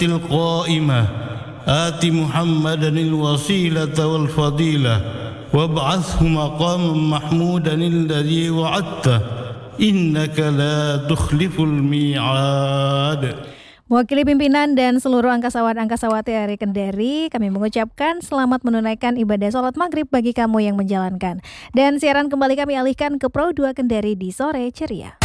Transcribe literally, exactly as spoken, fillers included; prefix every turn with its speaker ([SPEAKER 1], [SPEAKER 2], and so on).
[SPEAKER 1] القائمة آت محمدا الوسيلة والفضيلة وابعثه مقاما محمودا الذي وعدته إنك لا تخلف الميعاد.
[SPEAKER 2] Mewakili pimpinan dan seluruh angkasawan-angkasawati R I Kendari, kami mengucapkan selamat menunaikan ibadah sholat maghrib bagi kamu yang menjalankan. Dan siaran kembali kami alihkan ke Pro dua Kendari di Sore Ceria.